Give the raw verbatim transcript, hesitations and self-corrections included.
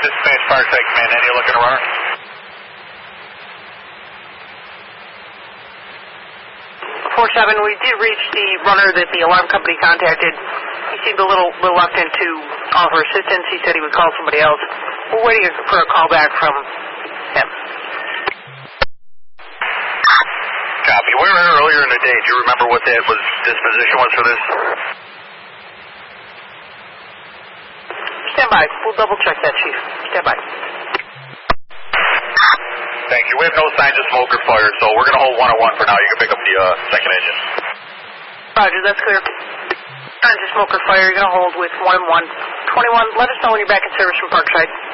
Dispatch Parkside Command, any looking runner? four seven, we did reach the runner that the alarm company contacted. He seemed a little reluctant to offer assistance. He said he would call somebody else. We're waiting for a call back from him. Copy. We were here earlier in the day. Do you remember what that was? Disposition was for this? Stand by. We'll double check that, Chief. Stand by. Thank you. We have no signs of smoke or fire, so we're going to hold one oh one for now. You can pick up the uh, second engine. Roger, that's clear. Signs of smoke or fire, you're going to hold with one and one. twenty-one, let us know when you're back in service from Parkside.